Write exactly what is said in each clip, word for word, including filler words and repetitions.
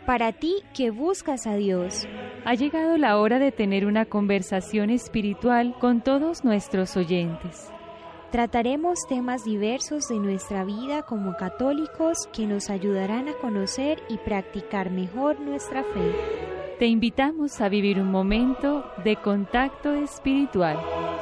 Para ti que buscas a Dios, ha llegado la hora de tener una conversación espiritual con todos nuestros oyentes. Trataremos temas diversos de nuestra vida como católicos que nos ayudarán a conocer y practicar mejor nuestra fe. Te invitamos a vivir un momento de contacto espiritual.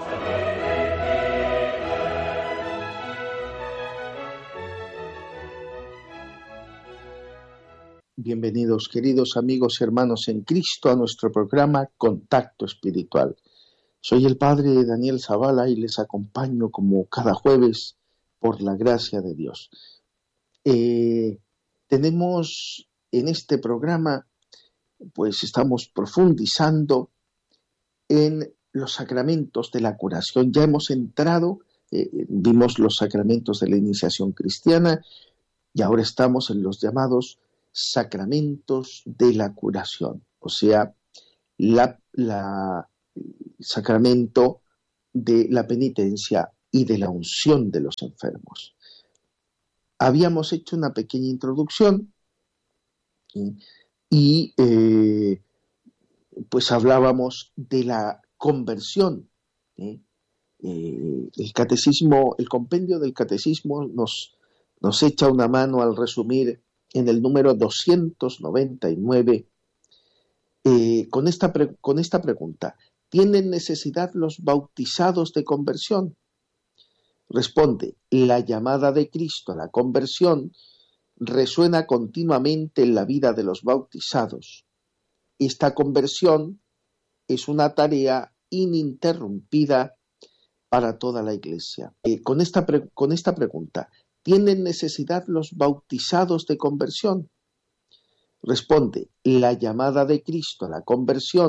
Bienvenidos, queridos amigos y hermanos en Cristo, a nuestro programa Contacto Espiritual. Soy el Padre Daniel Zavala y les acompaño como cada jueves por la gracia de Dios. Eh, tenemos en este programa, pues estamos profundizando en los sacramentos de la curación. Ya hemos entrado, eh, vimos los sacramentos de la iniciación cristiana y ahora estamos en los llamados sacramentos de la curación, o sea, la, la el sacramento de la penitencia y de la unción de los enfermos. Habíamos hecho una pequeña introducción y, y eh, pues hablábamos de la conversión. ¿eh? Eh, el catecismo, el compendio del catecismo nos, nos echa una mano al resumir en el número doscientos noventa y nueve eh, con, esta pre- con esta pregunta: ¿tienen necesidad los bautizados de conversión? Responde: la llamada de Cristo a la conversión resuena continuamente en la vida de los bautizados. Esta conversión es una tarea ininterrumpida para toda la Iglesia. Eh, con, esta pre- con esta pregunta, ¿tienen necesidad los bautizados de conversión? Responde: la llamada de Cristo a la conversión